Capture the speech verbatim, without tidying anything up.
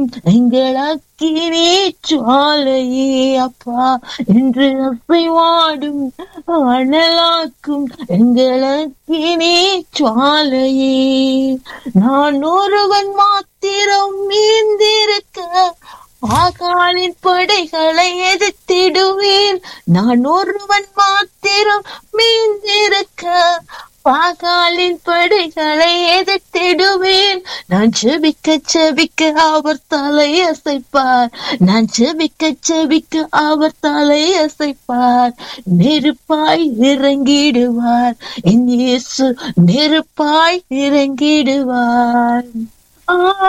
எங்கள் அக்கினி ஜுவாலையே அப்பா என்று அசைவாடும் அனலாக்கும் எங்கள் அக்கினி ஜுவாலையே. நான் ஒருவன் மாத்திரம் மீந்திருக்க பாகாலின் படைகளை எதிர்த்திடுவேன். நான் ஒருவன் மாத்திரம் மீந்திருக்க பாகாலின் படைகளை எதிர்த்திடுவேன். நான் செபிக்க செபிக்க அவர் தலை அசைப்பார். நான் செபிக்க செபிக்க அவர் தலை அசைப்பார். நெருப்பாய் இறங்கிடுவார் என் இயேசு, நெருப்பாய் இறங்கிடுவார். ஆ